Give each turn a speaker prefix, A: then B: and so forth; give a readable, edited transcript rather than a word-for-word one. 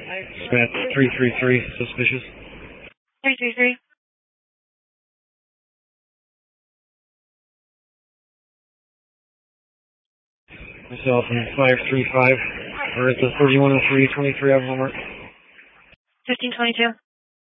A: Dispatch 333, suspicious.
B: 333.
A: Myself and 535. We're at the 3103, 23 Avenue Mark.
B: 1522.